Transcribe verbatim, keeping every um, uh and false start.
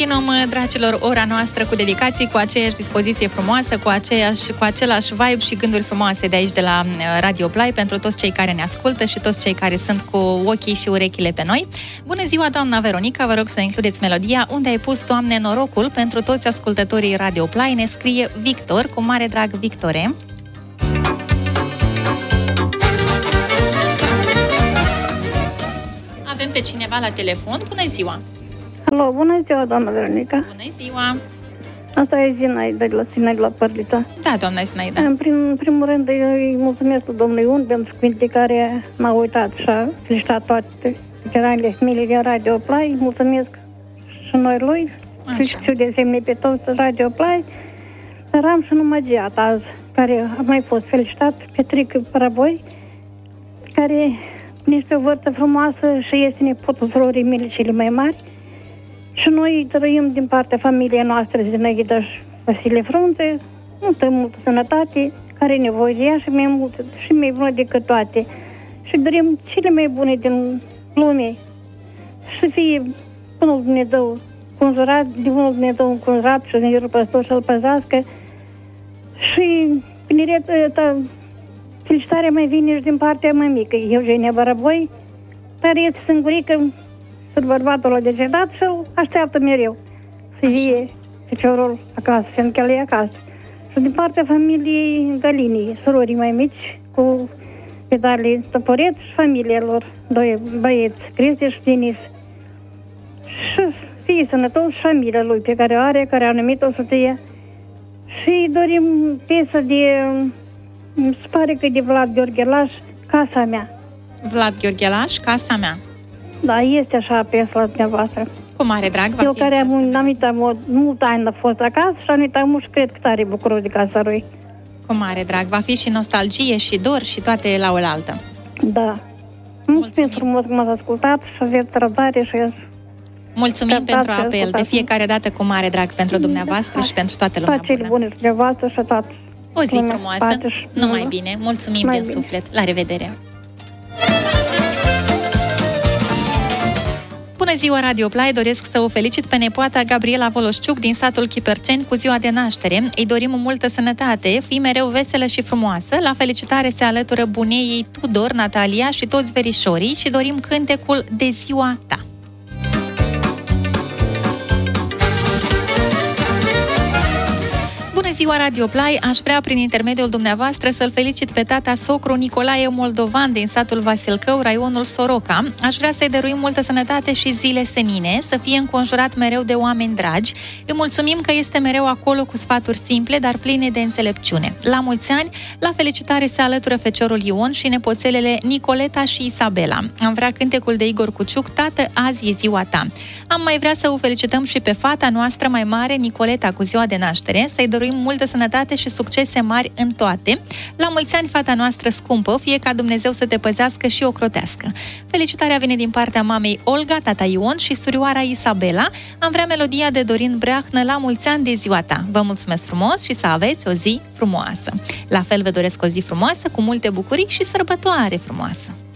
Continuăm, dragilor, ora noastră cu dedicații, cu aceeași dispoziție frumoasă, cu, aceeași, cu același vibe și gânduri frumoase de aici, de la Radio Play, pentru toți cei care ne ascultă și toți cei care sunt cu ochii și urechile pe noi. Bună ziua, doamna Veronica, vă rog să includeți melodia Unde ai pus, Doamne, norocul, pentru toți ascultătorii Radio Play. Ne scrie Victor, cu mare drag, Victore. Avem pe cineva la telefon. Bună ziua! Alo, bună ziua, doamna Veronica. Bună ziua! Asta e Zinaida de la Zinaida la Părlița. Da, doamna Zinaida. În prim, primul rând îi mulțumesc domnului Un pentru cuvinte care m-a uitat și a felicitat toate veteranele familiei de Radio Play. Mulțumesc și noi lui. Și de asemenea pe toți Radio Play. Dar am și numagiat azi, care a mai fost felicitat, Petric Paraboi, care este o vârstă frumoasă și este nepotul surorii mele cele mai mari. Și noi trăim din partea familiei noastre, Zinaida și Vasile Frunze, multă, multă sănătate, care e nevoie de ea și mai mult și mai bună decât toate. Și dorim cele mai bune din lume. Să fie până Dumnezeu conjurat, de unul Dumnezeu înconjurat și Dumnezeu păstor să-l păzească. Și tineretă, felicitarea mai vine și din partea mai mică, Eugenia Baraboi, care este singurică, sunt bărbatul ăla decedat și îl așteaptă mereu să fie feciorul acasă, fiindcă el e acasă. Și din partea familiei Galini, surorii mai mici, cu pedale Tăporeț și familia lor, doi băieți, Cristi și Denis. Și fie sănătos și familia lui pe care o are, care a numit o soție. Și dorim piesă de, se pare că de Vlad Gheorghelaș, Casa mea. Vlad Gheorghelaș, Casa mea. Da, este așa piesa la dumneavoastră. Cu mare drag va Eu fi care aceasta. am uitat mult ani a fost acasă și am uitat mult și cred că tare bucuros de casa lui. Cu mare drag. Va fi și nostalgie și dor și toate la oaltă. Da. Mulțumim frumos că m-ați ascultat și aveți răbdare și... Mulțumim pentru apel. De fiecare dată cu mare drag pentru dumneavoastră da. Și pentru toată lumea bună. Toate bune dumneavoastră și toată. O zi frumoasă. Numai bine. Mulțumim din suflet. La revedere. Bună ziua, Radio Play! Doresc să o felicit pe nepoata Gabriela Voloșciuc din satul Chiperceni cu ziua de naștere. Îi dorim multă sănătate, fii mereu veselă și frumoasă. La felicitare se alătură bunei Tudor, Natalia și toți verișorii și dorim cântecul De ziua ta. Bună ziua, Radio Play! Aș vrea, prin intermediul dumneavoastră, să-l felicit pe tata socru Nicolae Moldovan din satul Vasilcău, raionul Soroca. Aș vrea să-i dăruim multă sănătate și zile senine, să fie înconjurat mereu de oameni dragi. Îi mulțumim că este mereu acolo cu sfaturi simple, dar pline de înțelepciune. La mulți ani, la felicitare se alătură feciorul Ion și nepoțelele Nicoleta și Isabela. Am vrea cântecul de Igor Cuciuc, Tată, azi e ziua ta. Am mai vrea să o felicităm și pe fata noastră mai mare, Nicoleta, cu ziua de naștere, să-i dăruim multă sănătate și succese mari în toate. La mulți ani, fata noastră scumpă, fie ca Dumnezeu să te păzească și ocrotească. Felicitarea vine din partea mamei Olga, tata Ion și surioara Isabela. Am vrea melodia de Dorin Breahnă, La mulți ani de ziua ta. Vă mulțumesc frumos și să aveți o zi frumoasă. La fel vă doresc o zi frumoasă, cu multe bucurii și sărbătoare frumoasă.